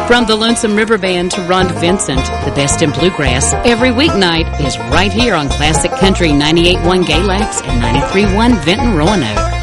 From the Lonesome River Band to Ron Vincent, the best in bluegrass, every weeknight is right here on Classic Country 98.1 Galax and 93.1 Vinton Roanoke.